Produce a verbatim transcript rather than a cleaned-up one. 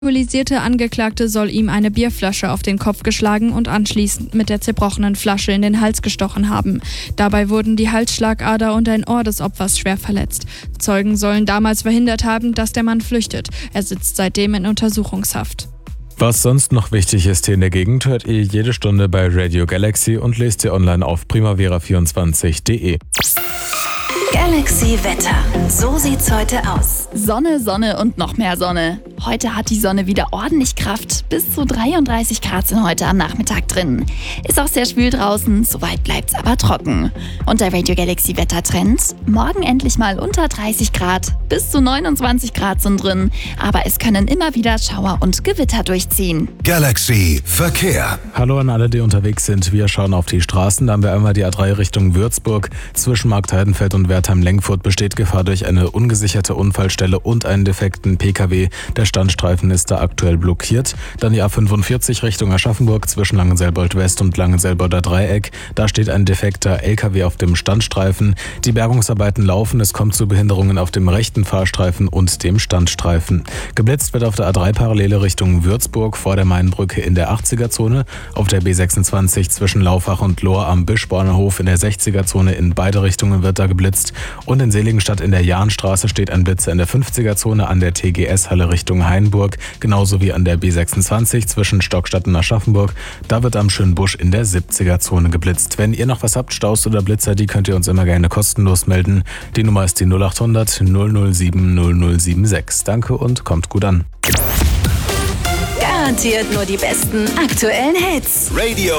alkoholisierte Angeklagte soll ihm eine Bierflasche auf den Kopf geschlagen und anschließend mit der zerbrochenen Flasche in den Hals gestochen haben. Dabei wurden die Halsschlagader und ein Ohr des Opfers schwer verletzt. Zeugen sollen damals verhindert haben, dass der Mann flüchtet. Er sitzt seitdem in Untersuchungshaft. Was sonst noch wichtig ist hier in der Gegend, hört ihr jede Stunde bei Radio Galaxy und lest ihr online auf primavera vierundzwanzig punkt de. Galaxy Wetter. So sieht's heute aus. Sonne, Sonne und noch mehr Sonne. Heute hat die Sonne wieder ordentlich Kraft. Bis zu dreiunddreißig Grad sind heute am Nachmittag drin. Ist auch sehr schwül draußen, soweit bleibt's aber trocken. Und der Radio Galaxy Wettertrend: Morgen endlich mal unter dreißig Grad. Bis zu neunundzwanzig Grad sind drin. Aber es können immer wieder Schauer und Gewitter durchziehen. Galaxy Verkehr. Hallo an alle, die unterwegs sind. Wir schauen auf die Straßen. Da haben wir einmal die A drei Richtung Würzburg. Zwischen Marktheidenfeld und Wertheim-Lengfurt besteht Gefahr durch eine ungesicherte Unfallstelle und einen defekten P K W. Der Standstreifen ist da aktuell blockiert. Dann die A fünfundvierzig Richtung Aschaffenburg zwischen Langenselbold West und Langenselbolder Dreieck. Da steht ein defekter L K W auf dem Standstreifen. Die Bergungsarbeiten laufen. Es kommt zu Behinderungen auf dem rechten Fahrstreifen und dem Standstreifen. Geblitzt wird auf der A drei Parallele Richtung Würzburg vor der Mainbrücke in der achtziger-Zone. Auf der B sechsundzwanzig zwischen Laufach und Lohr am Bischborner in der sechziger-Zone in beide Richtungen wird da geblitzt. Und in Seligenstadt in der Jahnstraße steht ein Blitzer in der fünfziger-Zone an der T G S-Halle Richtung Hainburg, genauso wie an der B sechsundzwanzig zwischen Stockstadt und Aschaffenburg. Da wird am Schönbusch in der siebziger-Zone geblitzt. Wenn ihr noch was habt, Staus oder Blitzer, die könnt ihr uns immer gerne kostenlos melden. Die Nummer ist die null achthundert null null sieben null null sieben sechs. Danke und kommt gut an. Garantiert nur die besten aktuellen Hits. Radio